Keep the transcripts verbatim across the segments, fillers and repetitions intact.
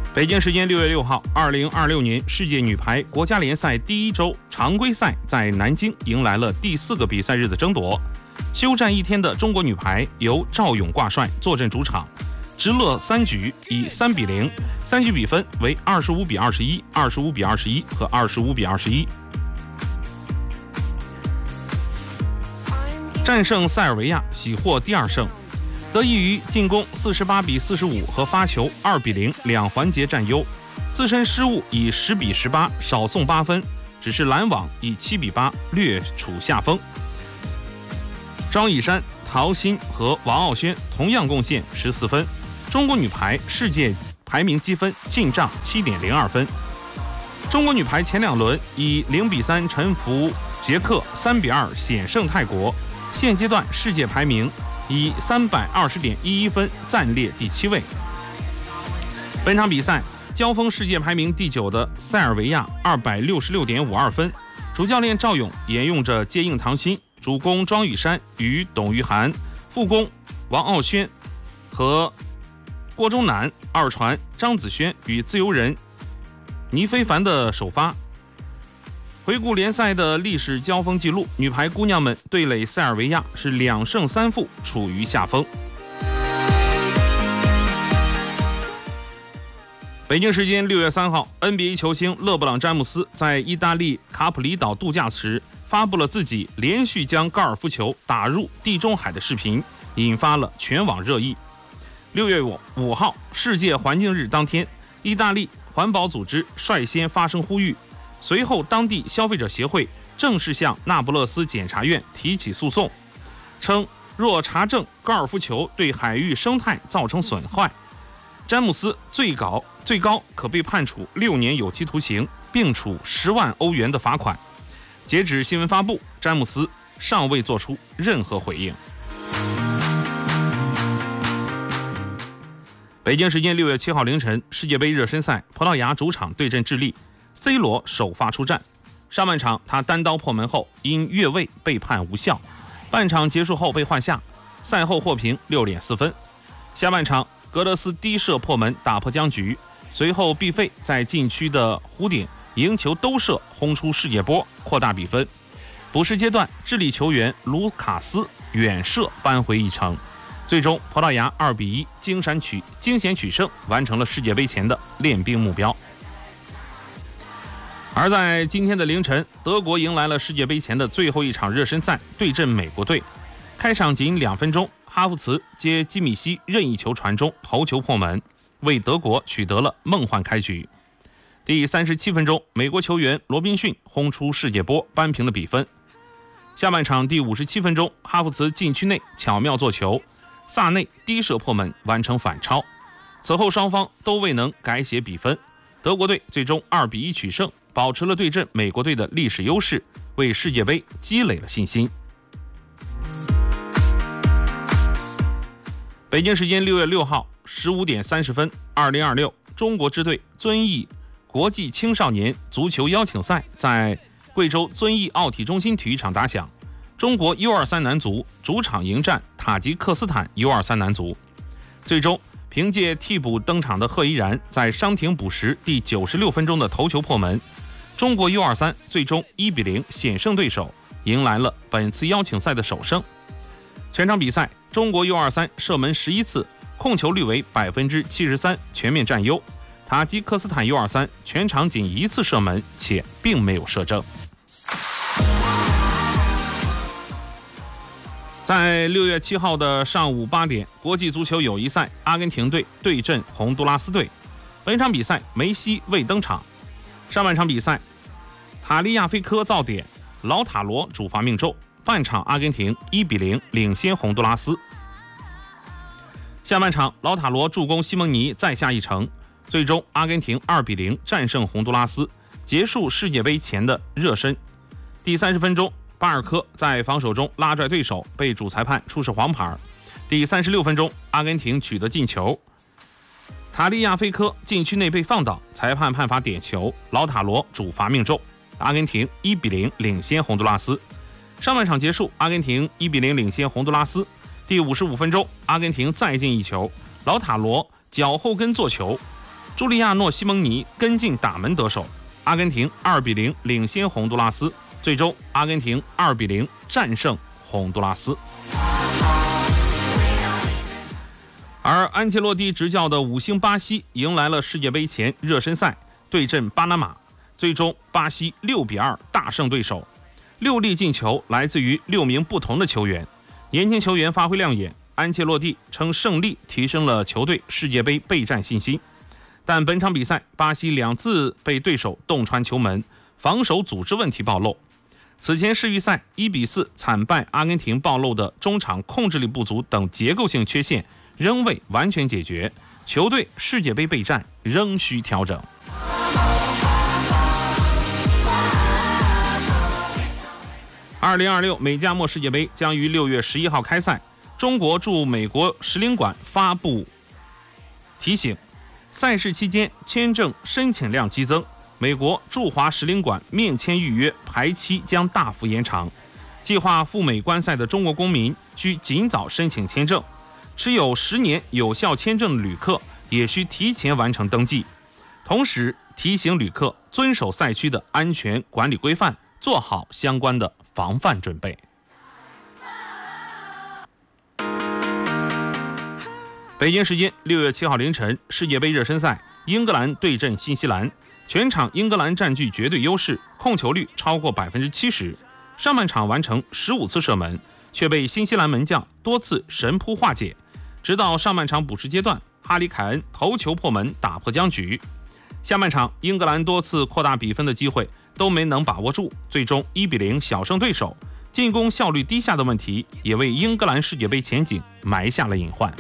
北京时间六月六号，二零二六年世界女排国家联赛第一周常规赛在南京迎来了第四个比赛日的争夺。休战一天的中国女排由赵勇挂帅坐镇主场，直落三局以三比零，三局比分为二十五比二十一、二十五比二十一和二十五比二十一，战胜塞尔维亚，喜获第二胜。得益于进攻四十八比四十五和发球二比零两环节占优，自身失误以十比十八少送八分，只是拦网以七比八略处下风。张雨珊、陶鑫和王傲轩同样贡献十四分，中国女排世界排名积分进账七点零二分。中国女排前两轮以零比三臣服捷克，三比二险胜泰国，现阶段世界排名以三百二十点一一分暂列第七位。本场比赛交锋世界排名第九的塞尔维亚二百六十六点五二分，主教练赵勇沿用着接应唐鑫、主攻庄雨珊与董玉涵、副攻王傲轩和郭忠南、二传张子萱与自由人倪非凡的首发。回顾联赛的历史交锋记录，女排姑娘们对垒塞尔维亚是两胜三负，处于下风。北京时间六月三号 ，N B A 球星勒布朗·詹姆斯在意大利卡普里岛度假时发布了自己连续将高尔夫球打入地中海的视频，引发了全网热议。六月五号，世界环境日当天，意大利环保组织率先发声呼吁。随后，当地消费者协会正式向那不勒斯检察院提起诉讼，称若查证高尔夫球对海域生态造成损害，詹姆斯最高最高可被判处六年有期徒刑，并处十万欧元的罚款。截止新闻发布，詹姆斯尚未做出任何回应。北京时间六月七号凌晨，世界杯热身赛，葡萄牙主场对阵智利。C 罗首发出战，上半场他单刀破门后因越位被判无效，半场结束后被换下，赛后获评六点四分。下半场格德斯低射破门打破僵局，随后毕费在禁区的弧顶迎球兜射轰出世界波，扩大比分。补时阶段，智利球员卢卡斯远射扳回一城，最终葡萄牙二比一惊险取惊险取胜，完成了世界杯前的练兵目标。而在今天的凌晨，德国迎来了世界杯前的最后一场热身赛，对阵美国队。开场仅两分钟，哈弗茨接基米希任意球传中，头球破门，为德国取得了梦幻开局。第三十七分钟，美国球员罗宾逊轰出世界波，扳平了比分。下半场第五十七分钟，哈弗茨禁区内巧妙做球，萨内低射破门，完成反超。此后双方都未能改写比分，德国队最终二比一取胜，保持了对阵美国队的历史优势，为世界杯积累了信心。北京时间六月六号十五点三十分，二零二六中国支队遵义国际青少年足球邀请赛在贵州遵义奥体中心体育场打响。中国 U 二十三 男足主场迎战塔吉克斯坦 U 二十三 男足，最终凭借替补登场的贺依然在伤停补时第九十六分钟的头球破门，中国 U 二十三 最终一比零险胜对手，迎来了本次邀请赛的首胜。全场比赛，中国 U 二十三 射门十一次，控球率为 百分之七十三， 全面占优。塔吉克斯坦 U 二十三 全场仅一次射门，且并没有射正。在六月七号的上午八点，国际足球友谊赛，阿根廷队对阵洪都拉斯队。本场比赛梅西未登场。上半场比赛，塔利亚菲科造点，劳塔罗主罚命中。半场阿根廷一比零领先洪都拉斯。下半场劳塔罗助攻西蒙尼再下一城，最终阿根廷二比零战胜洪都拉斯，结束世界杯前的热身。第三十分钟，巴尔科在防守中拉拽对手，被主裁判出示黄牌。第三十六分钟，阿根廷取得进球，塔利亚菲科禁区内被放倒，裁判判罚点球，劳塔罗主罚命中，阿根廷一比零领先洪都拉斯。上半场结束，阿根廷一比零领先洪都拉斯。第五十五分钟，阿根廷再进一球，劳塔罗脚后跟做球， 朱利亚诺·西蒙尼跟进打门得手，阿根廷二比零领先洪都拉斯，最终阿根廷二比零战胜洪都拉斯。而安切洛蒂执教的五星巴西迎来了世界杯前热身赛，对阵巴拿马，最终巴西六比二大胜对手，六粒进球来自于六名不同的球员，年轻球员发挥亮眼。安切洛蒂称胜利提升了球队世界杯备战信心，但本场比赛巴西两次被对手洞穿球门，防守组织问题暴露。此前世预赛一比四惨败阿根廷暴露的中场控制力不足等结构性缺陷仍未完全解决，球队世界杯备战仍需调整。二零二六美加墨世界杯将于六月十一号开赛，中国驻美国使领馆发布提醒，赛事期间签证申请量激增，美国驻华使领馆面签预约排期将大幅延长，计划赴美观赛的中国公民需尽早申请签证。持有十年有效签证的旅客也需提前完成登记，同时提醒旅客遵守赛区的安全管理规范，做好相关的防范准备。北京时间六月七号凌晨，世界杯热身赛，英格兰对阵新西兰，全场英格兰占据绝对优势，控球率超过百分之七十，上半场完成十五次射门，却被新西兰门将多次神扑化解。直到上半场补时阶段，哈里凯恩头球破门打破僵局。下半场英格兰多次扩大比分的机会都没能把握住，最终一比零小胜对手。进攻效率低下的问题也为英格兰世界杯前景埋下了隐患。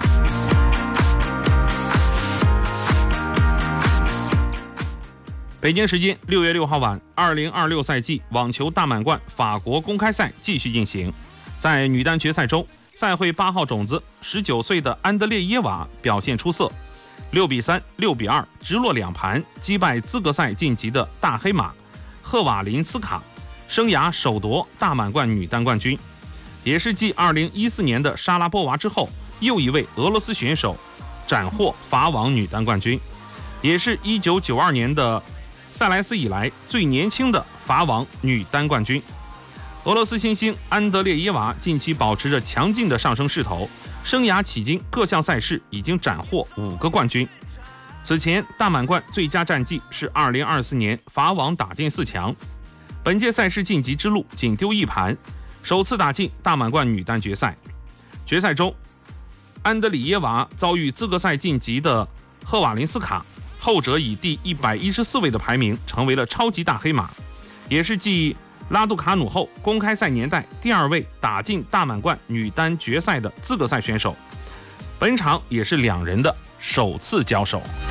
北京时间六月六号晚，二零二六赛季网球大满贯法国公开赛继续进行。在女单决赛中，赛会八号种子十九岁的安德烈耶娃表现出色，六比三、六比二直落两盘击败资格赛晋级的大黑马赫瓦林斯卡，生涯首夺大满贯女单冠军，也是继二零一四年的莎拉波娃之后又一位俄罗斯选手斩获法网女单冠军，也是一九九二年的塞莱斯以来最年轻的法网女单冠军。俄罗斯新星安德烈耶娃近期保持着强劲的上升势头，生涯迄今各项赛事已经斩获五个冠军。此前大满贯最佳战绩是二零二四年法网打进四强，本届赛事晋级之路仅丢一盘，首次打进大满贯女单决赛。决赛中，安德里耶娃遭遇资格赛晋级的赫瓦林斯卡，后者以第一百一十四位的排名成为了超级大黑马，也是继拉杜卡努后公开赛年代第二位打进大满贯女单决赛的资格赛选手。本场也是两人的首次交手。